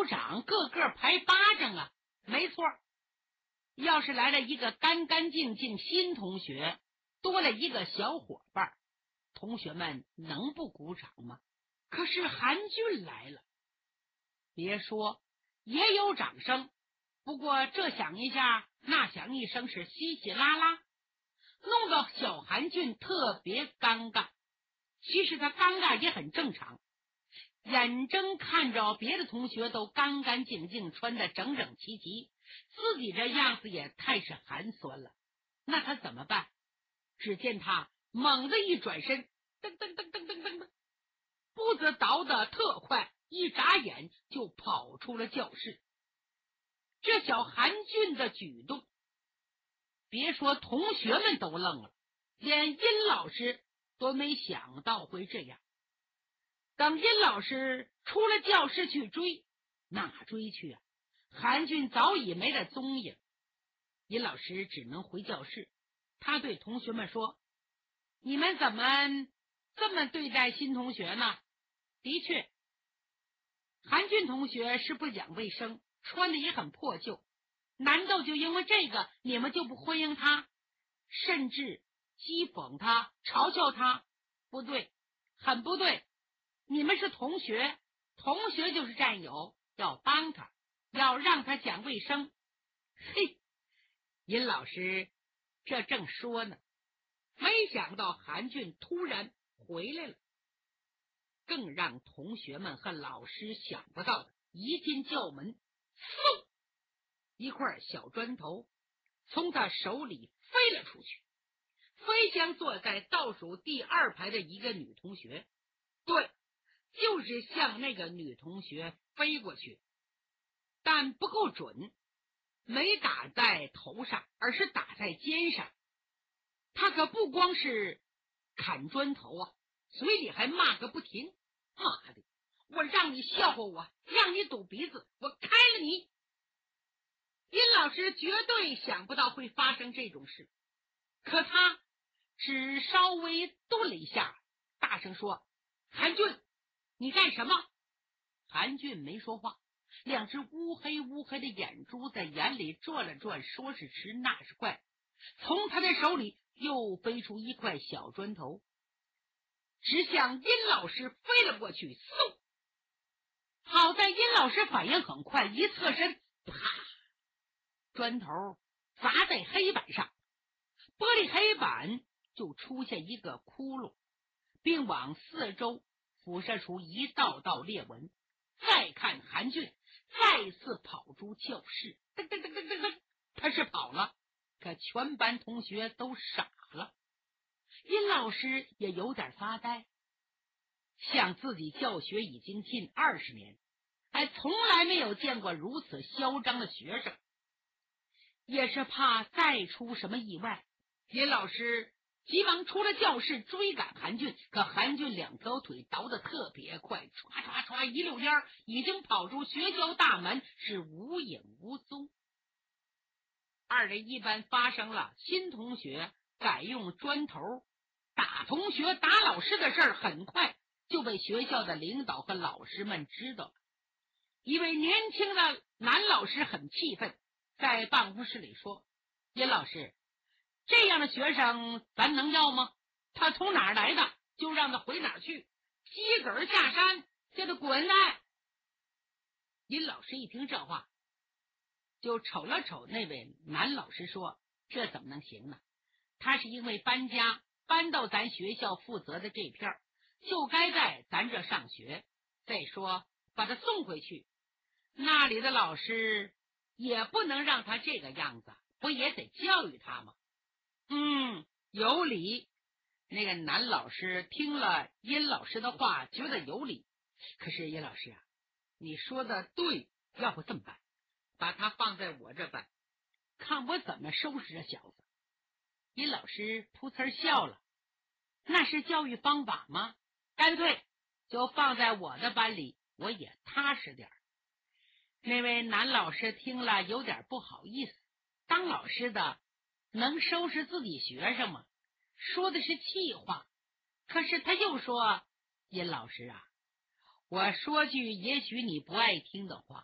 首长个个拍巴掌啊。没错，要是来了一个干干净净新同学，多了一个小伙伴，同学们能不鼓掌吗？可是韩俊来了，别说也有掌声，不过这响一下那响一声，是稀稀拉拉，弄到小韩俊特别尴尬。其实他尴尬也很正常，眼睁看着别的同学都干干净净，穿得整整齐齐，自己这样子也太是寒酸了。那他怎么办？只见他猛地一转身，噔噔噔噔噔噔噔，步子倒得特快，一眨眼就跑出了教室。这小韩俊的举动，别说同学们都愣了，连殷老师都没想到会这样。等殷老师出了教室去追，哪追去啊？韩俊早已没了踪影。殷老师只能回教室，他对同学们说：“你们怎么这么对待新同学呢？”的确，韩俊同学是不讲卫生，穿的也很破旧，难道就因为这个你们就不欢迎他，甚至讥讽他，嘲笑他？不对，很不对。你们是同学，同学就是战友，要帮他，要让他讲卫生。嘿，殷老师这正说呢，没想到韩俊突然回来了。更让同学们和老师想不到的，一进教门，嗖，一块小砖头从他手里飞了出去，飞向坐在倒数第2排的一个女同学。对，就是向那个女同学飞过去，但不够准，没打在头上，而是打在肩上。他可不光是砍砖头啊，嘴里还骂个不停：“妈的，我让你笑话我，让你堵鼻子，我开了你！”殷老师绝对想不到会发生这种事，可他只稍微顿了一下，大声说：“韩俊，你干什么？”韩俊没说话，两只乌黑乌黑的眼珠在眼里转了转，说是迟那是快，从他的手里又飞出一块小砖头，直向殷老师飞了过去。嗖！好在殷老师反应很快，一侧身，啪，砖头砸在黑板上，玻璃黑板就出现一个窟窿，并往四周辐射出一道道裂纹。再看韩俊再次跑出教室，噔噔噔噔噔噔，他是跑了，可全班同学都傻了。殷老师也有点发呆，像自己教学已经近20年，还从来没有见过如此嚣张的学生。也是怕再出什么意外，殷老师急忙出了教室追赶韩俊，可韩俊2条腿倒得特别快，唰唰唰一溜烟已经跑出学校大门，是无影无踪。2人一班发生了新同学改用砖头打同学打老师的事儿，很快就被学校的领导和老师们知道了。一位年轻的男老师很气愤，在办公室里说：“殷老师，这样的学生咱能要吗？他从哪儿来的就让他回哪儿去，鸡子儿下山叫他滚蛋！”殷老师一听这话，就瞅了瞅那位男老师说：“这怎么能行呢？他是因为搬家搬到咱学校负责的这片，就该在咱这上学。再说把他送回去，那里的老师也不能让他这个样子，不也得教育他吗？”有理。那个男老师听了殷老师的话，觉得有理。可是殷老师啊，你说的对，要不这么办，把他放在我这班，看我怎么收拾这小子。殷老师噗呲笑了：“那是教育方法吗？干脆就放在我的班里，我也踏实点。”那位男老师听了有点不好意思，当老师的能收拾自己学生吗？说的是气话。可是他又说：“殷老师啊，我说句也许你不爱听的话，